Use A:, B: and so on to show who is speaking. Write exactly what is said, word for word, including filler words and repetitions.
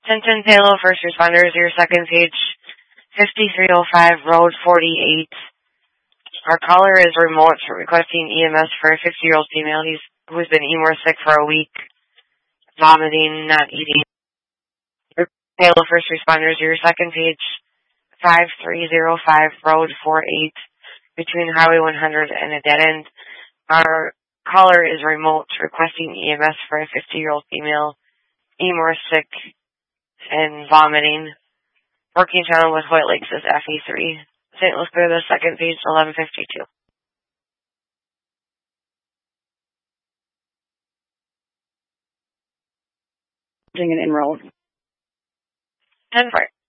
A: Tinton Palo First Responders, your second page, fifty-three oh five Road forty-eight. Our caller is remote requesting E M S for a fifty-year-old female He's, who's been E M O R sick for a week, vomiting, not eating. Palo First Responders, your second page, five three oh five Road forty-eight, between Highway one hundred and a dead end. Our caller is remote requesting E M S for a fifty-year-old female, E M O R sick and vomiting. Working channel with Hoyt Lakes is F E three. Saint Louis Clear, the second page, eleven fifty-two.
B: Doing an enroll.
A: ten four.